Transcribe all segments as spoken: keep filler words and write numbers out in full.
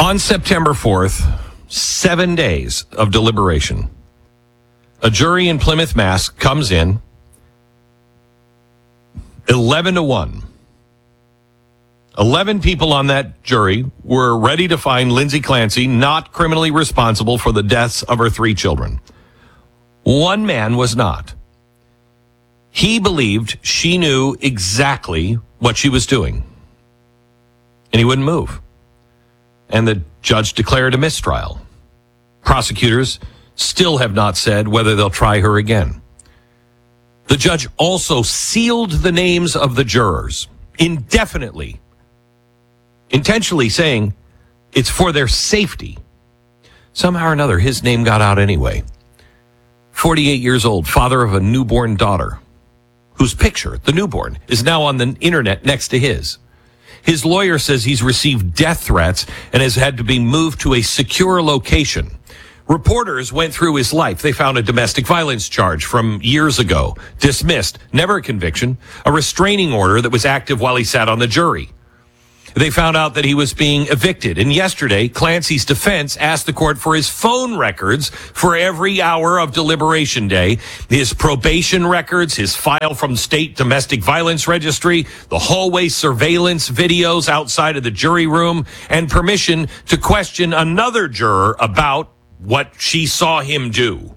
On September fourth, seven days of deliberation. A jury in Plymouth, Mass comes in eleven to one. eleven people on that jury were ready to find Lindsay Clancy not criminally responsible for the deaths of her three children. One man was not. He believed she knew exactly what she was doing, and he wouldn't move. And the judge declared a mistrial. Prosecutors still have not said whether they'll try her again. The judge also sealed the names of the jurors indefinitely, intentionally saying it's for their safety. Somehow or another, his name got out anyway. forty-eight years old, father of a newborn daughter, whose picture, the newborn, is now on the internet next to his. His lawyer says he's received death threats and has had to be moved to a secure location. Reporters went through his life. They found a domestic violence charge from years ago, dismissed, never a conviction, a restraining order that was active while he sat on the jury. They found out that he was being evicted. And yesterday, Clancy's defense asked the court for his phone records for every hour of deliberation day, his probation records, his file from state domestic violence registry, the hallway surveillance videos outside of the jury room, and permission to question another juror about what she saw him do.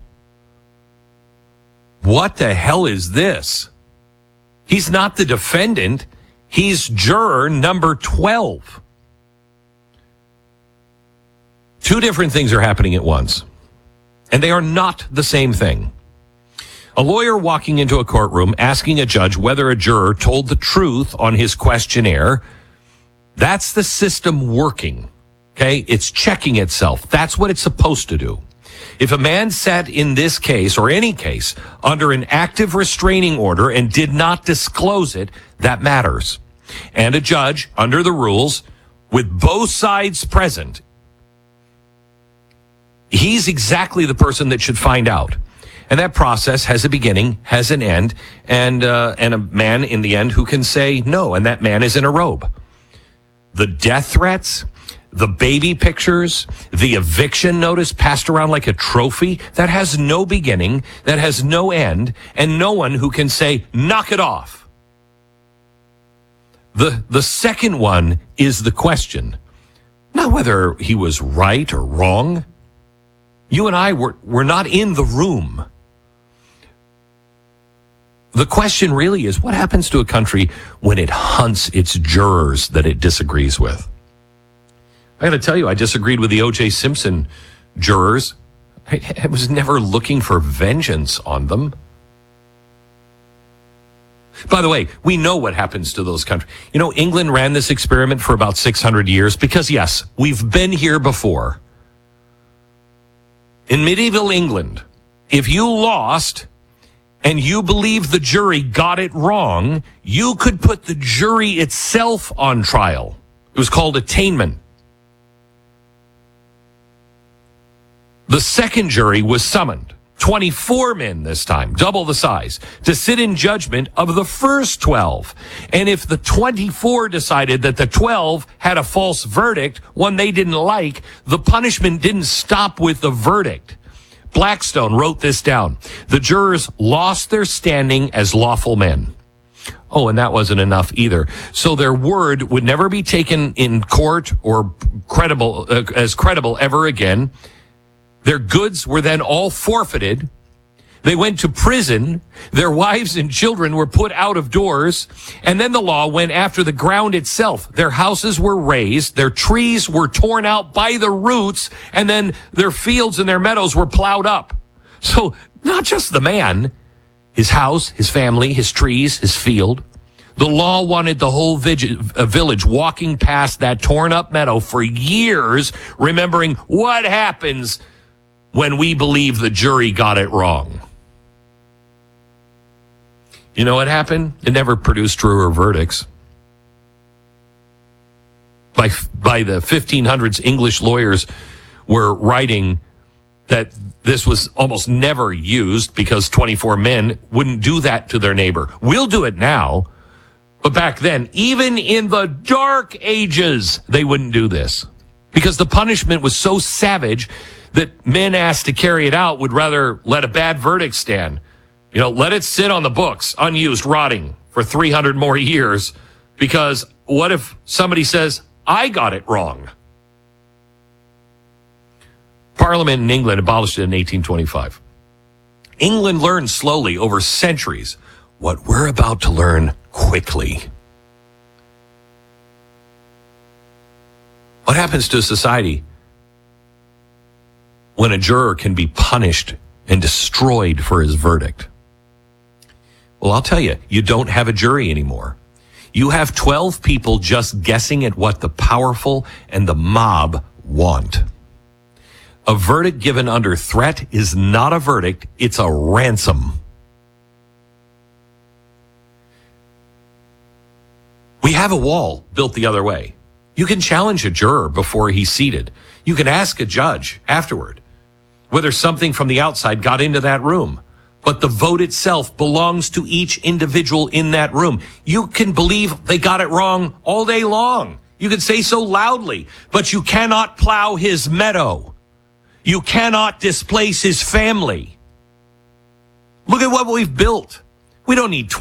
What the hell is this? He's not the defendant. He's juror number twelve. Two different things are happening at once, and they are not the same thing. A lawyer walking into a courtroom asking a judge whether a juror told the truth on his questionnaire, that's the system working, okay? It's checking itself. That's what it's supposed to do. If a man sat in this case, or any case, under an active restraining order and did not disclose it, that matters. And a judge, under the rules, with both sides present, he's exactly the person that should find out. And that process has a beginning, has an end, and uh, and a man in the end who can say no, and that man is in a robe. The death threats, the baby pictures, the eviction notice passed around like a trophy, that has no beginning, that has no end, and no one who can say, knock it off. The, the second one is the question, not whether he was right or wrong. You and I were, were not in the room. The question really is, what happens to a country when it hunts its jurors that it disagrees with? I got to tell you, I disagreed with the O J Simpson jurors. I, I was never looking for vengeance on them. By the way, we know what happens to those countries. You know, England ran this experiment for about six hundred years because, yes, we've been here before. In medieval England, if you lost and you believed the jury got it wrong, you could put the jury itself on trial. It was called attainment. The second jury was summoned, twenty-four men this time, double the size, to sit in judgment of the first twelve. And if the twenty-four decided that the twelve had a false verdict, one they didn't like, the punishment didn't stop with the verdict. Blackstone wrote this down. The jurors lost their standing as lawful men. Oh, and that wasn't enough either. So their word would never be taken in court or credible uh, as credible ever again. Their goods were then all forfeited. They went to prison. Their wives and children were put out of doors. And then the law went after the ground itself. Their houses were razed. Their trees were torn out by the roots. And then their fields and their meadows were plowed up. So not just the man, his house, his family, his trees, his field. The law wanted the whole village walking past that torn up meadow for years, remembering what happens when we believe the jury got it wrong. You know what happened? It never produced truer verdicts. By, by the fifteen hundreds, English lawyers were writing that this was almost never used because twenty-four men wouldn't do that to their neighbor. We'll do it now. But back then, even in the dark ages, they wouldn't do this. because the punishment was so savage that men asked to carry it out would rather let a bad verdict stand. You know, let it sit on the books, unused, rotting for three hundred more years, because what if somebody says, I got it wrong? Parliament in England abolished it in eighteen twenty-five. England learned slowly over centuries what we're about to learn quickly. What happens to a society when a juror can be punished and destroyed for his verdict? Well, I'll tell you, you don't have a jury anymore. You have twelve people just guessing at what the powerful and the mob want. A verdict given under threat is not a verdict, it's a ransom. We have a wall built the other way. You can challenge a juror before he's seated. You can ask a judge afterward whether something from the outside got into that room. But the vote itself belongs to each individual in that room. You can believe they got it wrong all day long. You can say so loudly, but you cannot plow his meadow. You cannot displace his family. Look at what we've built. We don't need